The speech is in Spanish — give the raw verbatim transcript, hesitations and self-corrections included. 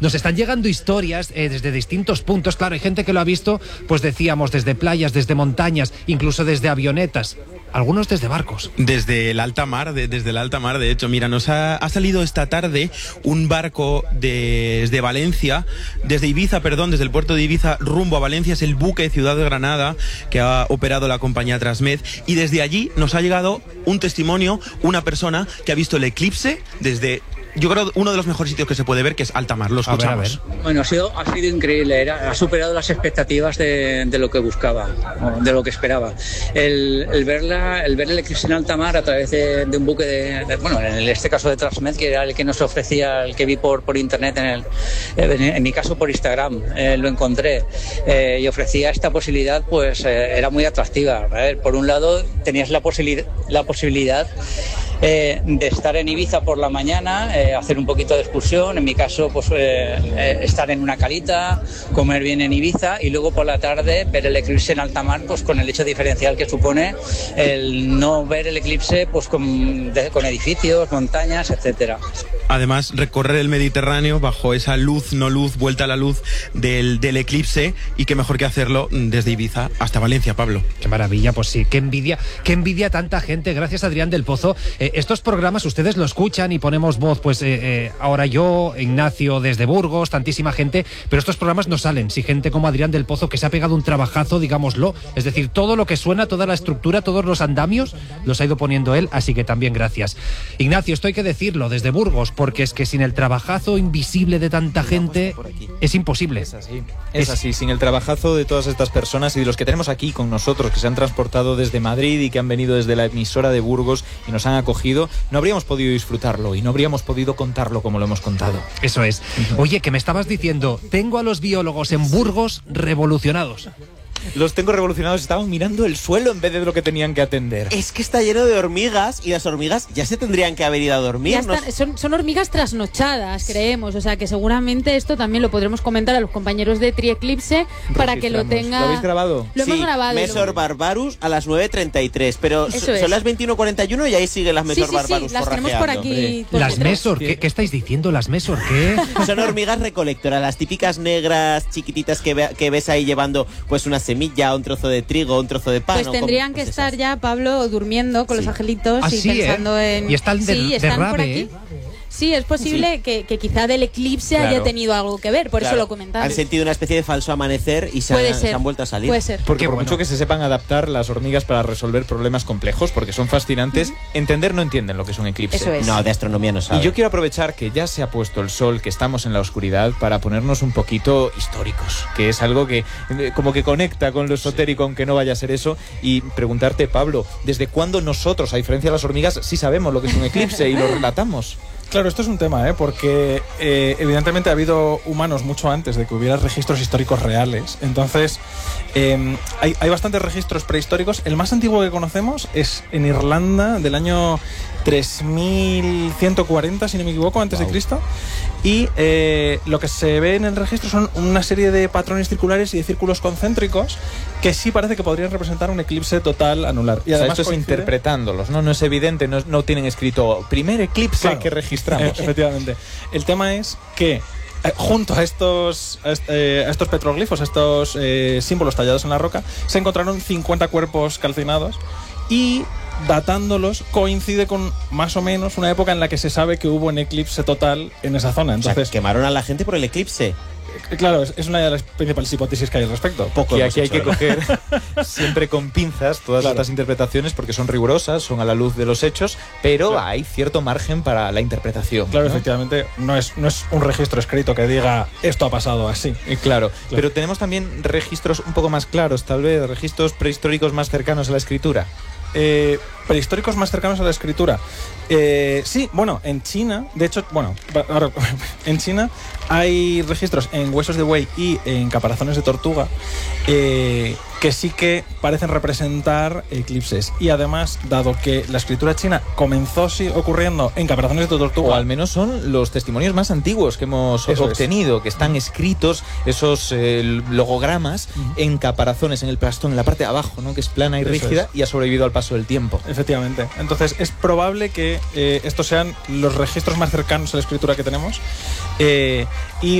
Nos están llegando historias eh, desde distintos puntos. Claro, hay gente que lo ha visto, pues decíamos, desde playas, desde montañas, incluso desde avionetas. Algunos desde barcos. Desde el alta mar, de, desde el alta mar, de hecho. Mira, nos ha, ha salido esta tarde un barco de, desde Valencia, desde Ibiza, perdón, desde el puerto de Ibiza rumbo a Valencia. Es el buque Ciudad de Granada que ha operado la compañía Transmed. Y desde allí nos ha llegado un testimonio, una persona que ha visto el eclipse desde... Yo creo uno de los mejores sitios que se puede ver, que es alta mar. Lo escuchamos. A ver, a ver. Bueno, ha sido, ha sido increíble. Era, ha superado las expectativas de, de lo que buscaba, de lo que esperaba. El, el, verla, el ver el eclipse en alta mar a través de, de un buque de, de, bueno, en este caso de Transmed, que era el que nos ofrecía, el que vi por, por internet, en, el, en, en mi caso por Instagram, eh, lo encontré eh, y ofrecía esta posibilidad, pues eh, era muy atractiva. ¿Vale? Por un lado, tenías la posibilidad, la posibilidad Eh, de estar en Ibiza por la mañana, eh, hacer un poquito de excursión, en mi caso pues eh, eh, estar en una calita, comer bien en Ibiza y luego por la tarde ver el eclipse en alta mar, pues con el hecho diferencial que supone el no ver el eclipse pues con, de, con edificios, montañas, etcétera. Además, recorrer el Mediterráneo bajo esa luz, no luz, vuelta a la luz del, del eclipse, y qué mejor que hacerlo desde Ibiza hasta Valencia, Pablo. Qué maravilla, pues sí, qué envidia, qué envidia tanta gente. Gracias, Adrián del Pozo. Eh, estos programas ustedes lo escuchan y ponemos voz, pues eh, eh, ahora yo, Ignacio desde Burgos, tantísima gente, pero estos programas no salen si gente como Adrián del Pozo, que se ha pegado un trabajazo, digámoslo, es decir, todo lo que suena, toda la estructura, todos los andamios, los ha ido poniendo él, así que también gracias. Ignacio, esto hay que decirlo, desde Burgos, porque es que sin el trabajazo invisible de tanta gente es imposible. Es así, es así, sin el trabajazo de todas estas personas y de los que tenemos aquí con nosotros, que se han transportado desde Madrid y que han venido desde la emisora de Burgos y nos han acogido, no habríamos podido disfrutarlo y no habríamos podido contarlo como lo hemos contado. Eso es. Oye, que me estabas diciendo, tengo a los biólogos en Burgos revolucionados. Los tengo revolucionados, estaban mirando el suelo en vez de lo que tenían que atender. Es que está lleno de hormigas y las hormigas ya se tendrían que haber ido a dormir. Ya están, son, son hormigas trasnochadas, creemos, o sea que seguramente esto también lo podremos comentar a los compañeros de Trieclipse para que lo tengan. ¿Lo habéis grabado? Lo sí, hemos grabado. Mesor lo... Barbarus a las nueve treinta y tres, pero Eso son es. las veintiuno cuarenta y uno y ahí siguen las Mesor sí, sí, Barbarus sí, las tenemos por aquí. Por las Mesor, ¿qué, ¿qué estáis diciendo? ¿Las Mesor qué? Son hormigas recolectoras, las típicas negras chiquititas que, ve, que ves ahí llevando pues una semilla, un trozo de trigo, un trozo de pan. Pues tendrían pues que esas. estar ya, Pablo, durmiendo con sí. los angelitos ah, y sí, pensando ¿eh? en... Y están de, sí, de están rave, por aquí. ¿eh? Sí, es posible sí. Que, que quizá del eclipse claro. haya tenido algo que ver, por claro. eso lo comentaba. Han sentido una especie de falso amanecer y se, han, se han vuelto a salir. Puede ser. Porque por bueno. mucho que se sepan adaptar las hormigas para resolver problemas complejos, porque son fascinantes, uh-huh. entender no entienden lo que es un eclipse. Eso es. No, de astronomía no saben. Y yo quiero aprovechar que ya se ha puesto el sol, que estamos en la oscuridad, para ponernos un poquito históricos, que es algo que como que conecta con lo esotérico, aunque no vaya a ser eso, y preguntarte, Pablo, ¿desde cuándo nosotros, a diferencia de las hormigas, sí sabemos lo que es un eclipse y lo relatamos? Claro, esto es un tema, ¿eh? Porque eh, evidentemente ha habido humanos mucho antes de que hubiera registros históricos reales. Entonces, eh, hay, hay bastantes registros prehistóricos. El más antiguo que conocemos es en Irlanda, del año tres mil ciento cuarenta, si no me equivoco, antes wow. de Cristo. Y eh, lo que se ve en el registro son una serie de patrones circulares y de círculos concéntricos que sí parece que podrían representar un eclipse total anular. Y además o sea, esto coincide... es interpretándolos, ¿no? No es evidente, no, no tienen escrito primer eclipse claro. que registramos. E- efectivamente. El tema es que Eh, junto a estos, a, eh, a estos petroglifos, a estos eh, símbolos tallados en la roca, se encontraron cincuenta cuerpos calcinados y datándolos coincide con más o menos una época en la que se sabe que hubo un eclipse total en esa zona. Entonces, o sea, quemaron a la gente por el eclipse. Claro, es una de las principales hipótesis que hay al respecto. Poco y aquí hay que coger siempre con pinzas todas claro. estas interpretaciones porque son rigurosas, son a la luz de los hechos, pero claro. hay cierto margen para la interpretación. Claro, ¿no? efectivamente, no es, no es un registro escrito que diga esto ha pasado así. Eh, claro. claro, pero tenemos también registros un poco más claros, tal vez, registros prehistóricos más cercanos a la escritura. Eh, prehistóricos más cercanos a la escritura. Eh, sí, bueno, en China, de hecho, bueno, ahora, en China hay registros en huesos de buey y en caparazones de tortuga eh, que sí que parecen representar eclipses. Y además, dado que la escritura china comenzó sí ocurriendo en caparazones de tortuga, o al menos son los testimonios más antiguos que hemos Eso obtenido, es. que están escritos esos eh, logogramas uh-huh. en caparazones, en el plastón, en la parte de abajo, ¿no? Que es plana y Eso rígida es. y ha sobrevivido al paso del tiempo. Efectivamente. Entonces es probable que eh, estos sean los registros más cercanos a la escritura que tenemos. Eh, y